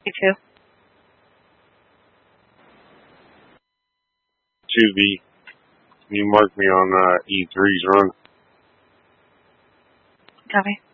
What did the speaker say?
You too. 2B. You mark me on E3's run. Copy.